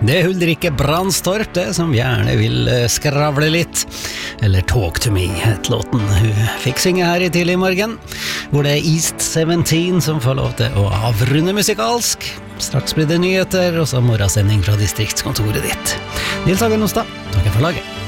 Det er Ulrikke Brandstorp, det som gjerne vil skravle litt. Eller Talk to Me, het låten hun fikk synge her i tidlig morgen, hvor det er East 17 som får lov til å avrunde musikalsk. Straks blir det nyheter, og så morgensending fra distriktskontoret ditt. Nils Hagen Ostad, takker for laget.